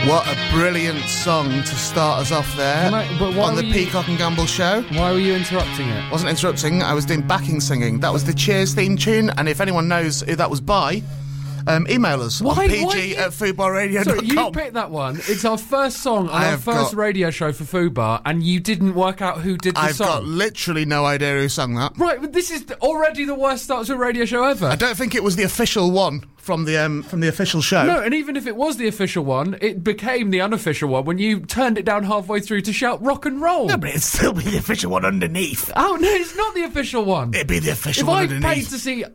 What a brilliant song to start us off there on the Peacock and Gamble show. Why were you interrupting it? Wasn't interrupting, I was doing backing singing. That was the Cheers theme tune, and if anyone knows who that was by, email us on pg@foodbarradio.com. Sorry, you picked that one. It's our first song on our first radio show for Food Bar, and you didn't work out who did the song. I've got literally no idea who sang that. Right, but this is already the worst start to a radio show ever. I don't think it was the official one from the official show. No, and even if it was the official one, it became the unofficial one when you turned it down halfway through to shout rock and roll. No, but it'd still be the official one underneath. Oh, no, it's not the official one. It'd be the official one underneath. If I paid to see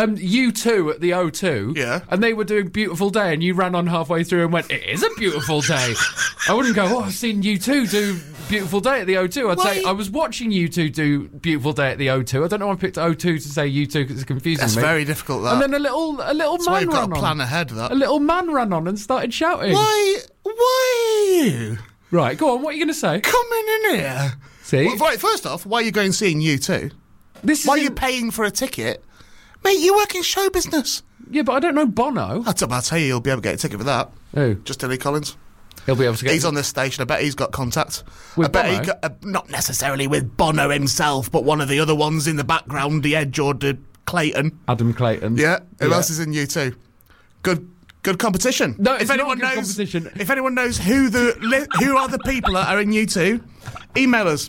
U2 at the O2, yeah, and they were doing Beautiful Day, and you ran on halfway through and went, it is a beautiful day, I wouldn't go, oh, I've seen U2 do Beautiful Day at the O2. I'd say, I was watching U2 do Beautiful Day at the O2. I don't know why I picked O2 to say U2 because it's confusing me. That's very difficult, that. And then a little man ran on. That's why you've got to plan ahead, that. A little man ran on and started shouting. Why you? Right, go on, what are you going to say? Coming in here. See? Well, right, first off, why are you going seeing U2? Why are you paying for a ticket? Mate, you work in show business. Yeah, but I don't know Bono. I'll tell you, you'll be able to get a ticket for that. Who? Just Tilly Collins. He'll be able to get... He's on this station. I bet he's got contact. With Bono? He got, not necessarily with Bono himself, but one of the other ones in the background, George Clayton. Adam Clayton. Yeah. Who else is in U2? Good competition. No, it's not good competition. If anyone knows who are the people that are in U2, email us,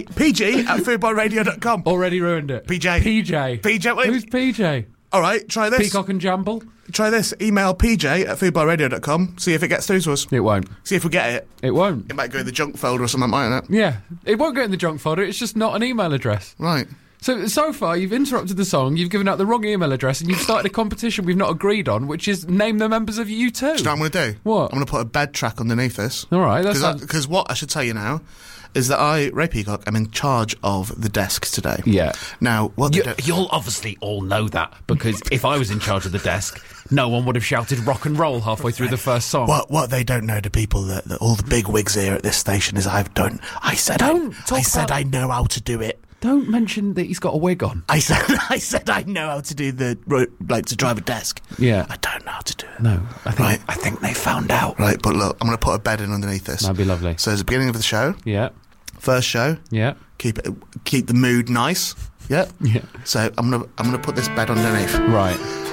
pg@foodbarradio.com. Already ruined it. PJ. Who's PJ? All right, try this. Peacock and Jamble. Try this. Email pj@foodbarradio.com. See if it gets through to us. It won't. See if we get it. It won't. It might go in the junk folder or something, mightn't it? Yeah. It won't go in the junk folder. It's just not an email address. Right. So far, you've interrupted the song, you've given out the wrong email address, and you've started a competition we've not agreed on, which is name the members of U2. Do you know what I'm going to do? What? I'm going to put a bed track underneath this. All right. Because what I should tell you now is that I, Ray Peacock, am in charge of the desk today. Yeah. Now, you'll obviously all know that, because if I was in charge of the desk, no one would have shouted rock and roll halfway through the first song. What they don't know to people that all the big wigs here at this station is I said I know how to do it. Don't mention that he's got a wig on. I said I know how to do to drive a desk. Yeah. I don't know how to do it. No. I think they found out. Right, but look, I'm going to put a bed in underneath this. That'd be lovely. So it's the beginning of the show. Yeah. First show. Yeah. Keep the mood nice. Yeah. Yeah. So I'm gonna put this bed underneath. Right.